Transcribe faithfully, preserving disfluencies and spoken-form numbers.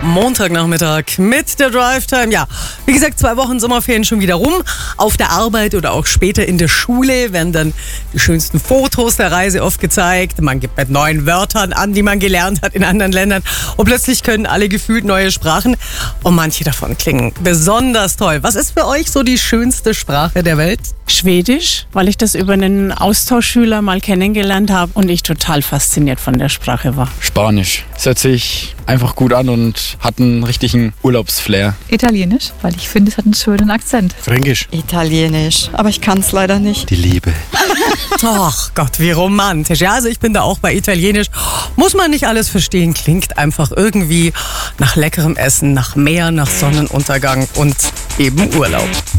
Montagnachmittag mit der Drive Time. Ja, wie gesagt, zwei Wochen Sommerferien schon wieder rum. Auf der Arbeit oder auch später in der Schule werden dann die schönsten Fotos der Reise oft gezeigt. Man gibt mit neuen Wörtern an, die man gelernt hat in anderen Ländern. Und plötzlich können alle gefühlt neue Sprachen. Und manche davon klingen besonders toll. Was ist für euch so die schönste Sprache der Welt? Schwedisch, weil ich das über einen Austauschschüler mal kennengelernt habe und ich total fasziniert von der Sprache war. Spanisch. Es hört sich einfach gut an und hat einen richtigen Urlaubsflair. Italienisch, weil ich finde, es hat einen schönen Akzent. Fränkisch. Italienisch, aber ich kann es leider nicht. Die Liebe. Ach Gott, wie romantisch. Ja, also ich bin da auch bei Italienisch. Muss man nicht alles verstehen, klingt einfach irgendwie nach leckerem Essen, nach Meer, nach Sonnenuntergang und eben Urlaub.